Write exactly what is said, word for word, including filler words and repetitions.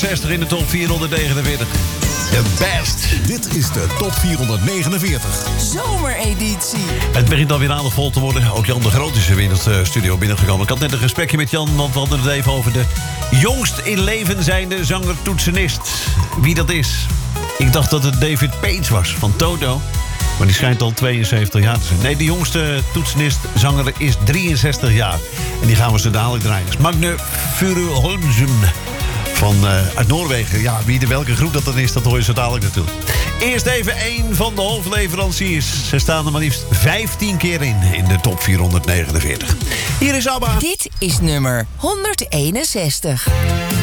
eenenzestig in de top vierhonderdnegenenveertig. The best. Dit is de top vierhonderdnegenenveertig. Zomereditie. Het begint alweer aardig vol te worden. Ook Jan de Groot is er weer in het uh, studio binnengekomen. Ik had net een gesprekje met Jan, want we hadden het even over de jongst in leven zijnde zanger-toetsenist. Wie dat is. Ik dacht dat het David Page was van Toto. Maar die schijnt al tweeënzeventig jaar te zijn. Nee, de jongste toetsenist, zanger, is drieënzestig jaar. En die gaan we zo dadelijk draaien. Dat is Magne Furuholmsen van uh, uit Noorwegen. Ja, wie de welke groep dat dan is, dat hoor je zo dadelijk natuurlijk. Eerst even één van de hoofdleveranciers. Ze staan er maar liefst vijftien keer in, in de top vierhonderdnegenenveertig. Hier is ABBA. Dit is nummer honderdeenenzestig.